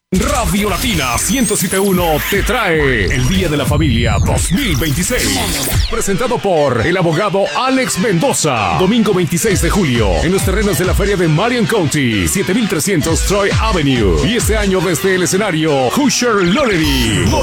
Radio Latina 107.1 te trae el Día de la Familia 2026. Presentado por el abogado Alex Mendoza. Domingo 26 de julio en los terrenos de la feria de Marion County, 7300 Troy Avenue. Y este año desde el escenario Hoosier Lottery.